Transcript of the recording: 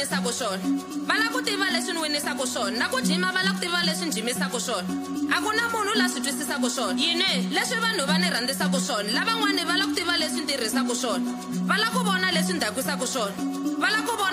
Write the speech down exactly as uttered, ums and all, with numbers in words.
winisaka swona va la ku tiva leswi ni winisaka swona na ku jima va la ku tiva leswi ni jimisaka swona a ku na munhu la swi twisisaka swona yini leswi vanhu va ni rhandzisaka swona lavan'wani va la ku tiva leswi ni tirhisaka swona va la ku vona leswi ni dakwisaka swona va la ku vona